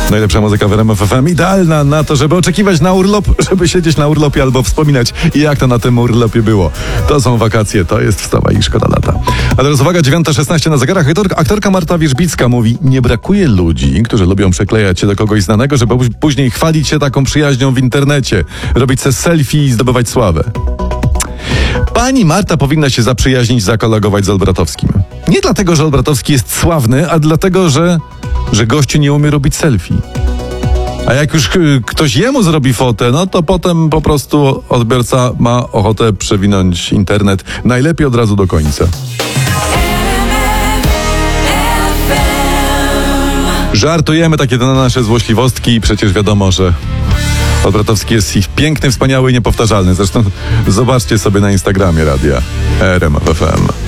Najlepsza muzyka w RMF FM, idealna na to, żeby oczekiwać na urlop, żeby siedzieć na urlopie albo wspominać, jak to na tym urlopie było. To są wakacje, to jest wstawa i szkoda lata. A teraz uwaga, 9:16 na zegarach. Aktorka Marta Wierzbicka mówi: nie brakuje ludzi, którzy lubią przyklejać się do kogoś znanego, żeby później chwalić się taką przyjaźnią w internecie, robić se selfie i zdobywać sławę. Pani Marta powinna się zaprzyjaźnić, zakolegować z Olbratowskim. Nie dlatego, że Olbratowski jest sławny, a dlatego, że gościu nie umie robić selfie. A jak już ktoś jemu zrobi fotę, no to potem po prostu odbiorca ma ochotę przewinąć internet. Najlepiej od razu do końca. Żartujemy takie na nasze złośliwostki i przecież wiadomo, że Olbratowski jest ich piękny, wspaniały i niepowtarzalny. Zresztą zobaczcie sobie na Instagramie radia RMF FM.